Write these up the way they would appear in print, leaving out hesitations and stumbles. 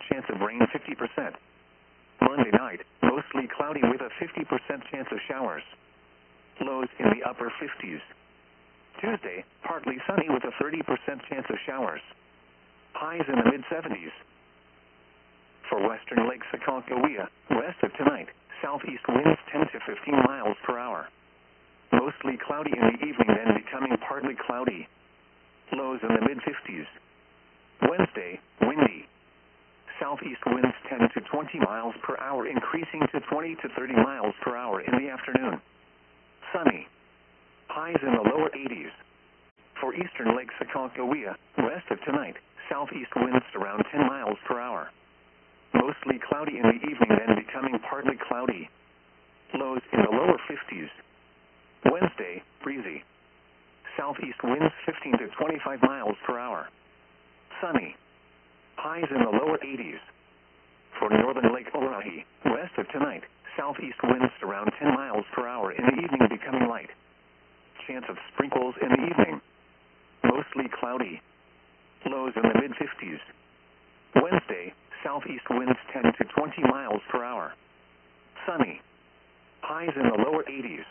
chance of rain 50%. Monday night, mostly cloudy with a 50% chance of showers. Lows in the upper 50s. Tuesday, partly sunny with a 30% chance of showers. Highs in the mid-70s. For western Lake Aconcagua, west of tonight, southeast winds 10 to 15 miles per hour. Mostly cloudy in the evening, then becoming partly cloudy. Lows in the mid-50s. Wednesday, windy. Southeast winds 10 to 20 miles per hour, increasing to 20 to 30 miles per hour in the afternoon. Sunny. Highs in the lower 80s. For eastern Lake Aconcagua, west of tonight, southeast winds around 10 miles per hour. Mostly cloudy in the evening, then becoming partly cloudy. Lows in the lower 50s. Wednesday, breezy. Southeast winds 15 to 25 miles per hour. Sunny. Highs in the lower 80s. For northern Lake Orohi, west of tonight, southeast winds around 10 miles per hour in the evening, becoming light. Chance of sprinkles in the evening. Mostly cloudy. Lows in the mid-50s. Wednesday, southeast winds 10 to 20 miles per hour. Sunny. Highs in the lower 80s.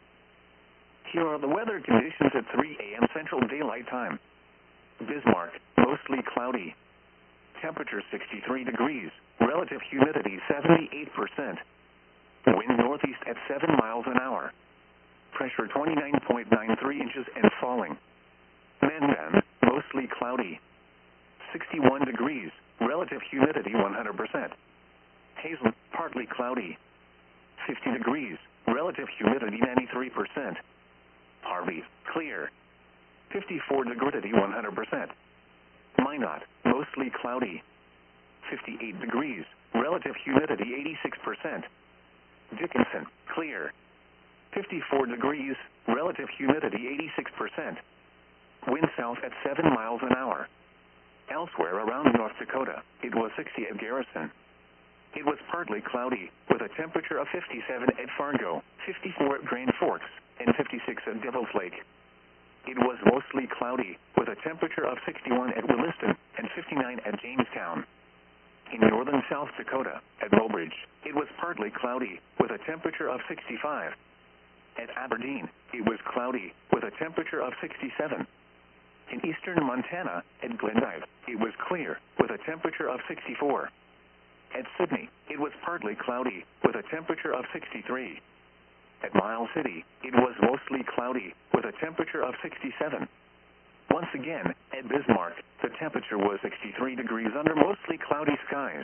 Here are the weather conditions at 3 a.m. Central Daylight Time. Bismarck, mostly cloudy. Temperature 63 degrees. Relative humidity 78%. Wind northeast at 7 miles an hour. Pressure 29.93 inches and falling. Mandan, mostly cloudy. 61 degrees. Relative humidity 100%. Hazen, partly cloudy. 50 degrees. Relative humidity 93%. Harvey, clear. 54 degrees 100%. Minot, mostly cloudy. 58 degrees. Relative humidity 86%. Dickinson, clear. 54 degrees. Relative humidity 86%. Wind south at 7 miles an hour. Elsewhere around North Dakota, it was 60 at Garrison. It was partly cloudy, with a temperature of 57 at Fargo, 54 at Grand Forks, and 56 at Devil's Lake. It was mostly cloudy, with a temperature of 61 at Williston and 59 at Jamestown. In northern South Dakota, at Mobridge, it was partly cloudy, with a temperature of 65. At Aberdeen, it was cloudy, with a temperature of 67. In eastern Montana, at Glendive, it was clear, with a temperature of 64. At Sydney, it was partly cloudy, with a temperature of 63. At Miles City, it was mostly cloudy, with a temperature of 67. Once again, at Bismarck, the temperature was 63 degrees under mostly cloudy skies.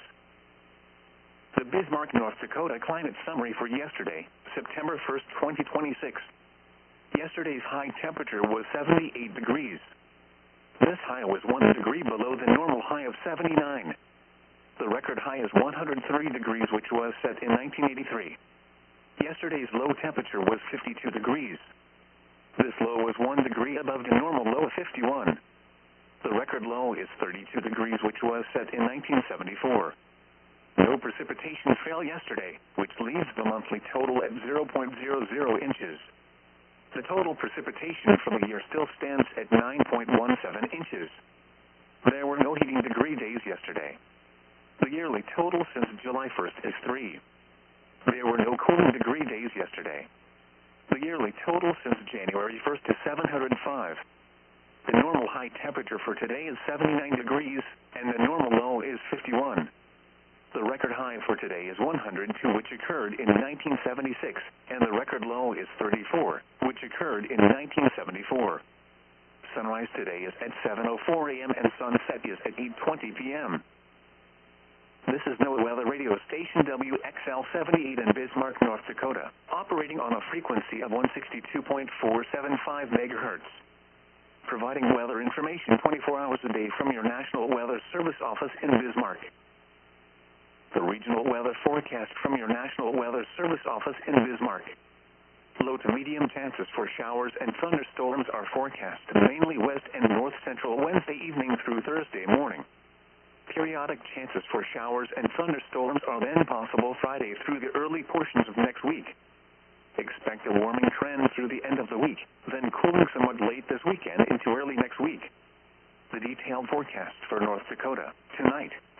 The Bismarck, North Dakota climate summary for yesterday, September 1st, 2026. Yesterday's high temperature was 78 degrees. This high was 1 degree below the normal high of 79. The record high is 130 degrees, which was set in 1983. Yesterday's low temperature was 52 degrees. This low was 1 degree above the normal low of 51. The record low is 32 degrees, which was set in 1974. No precipitation fell yesterday, which leaves the monthly total at 0.00 inches. The total precipitation for the year still stands at 9.17 inches. There were no heating degree days yesterday. The yearly total since July 1st is 3. There were no cooling degree days yesterday. The yearly total since January 1st is 705. The normal high temperature for today is 79 degrees, and the normal low is 51. The record high for today is 102, which occurred in 1976, and the record low is 34, which occurred in 1974. Sunrise today is at 7:04 a.m. and sunset is at 8:20 p.m. This is NOAA Weather Radio Station WXL-78 in Bismarck, North Dakota, operating on a frequency of 162.475 megahertz. Providing weather information 24 hours a day from your National Weather Service office in Bismarck. The regional weather forecast from your National Weather Service office in Bismarck. Low to medium chances for showers and thunderstorms are forecast, mainly west and north central Wednesday evening through Thursday morning. Periodic chances for showers and thunderstorms are then possible Friday through the early portions of next week. Expect a warming trend through the end of the week, then cooling somewhat late this weekend into early next week. The detailed forecast for North Dakota tonight.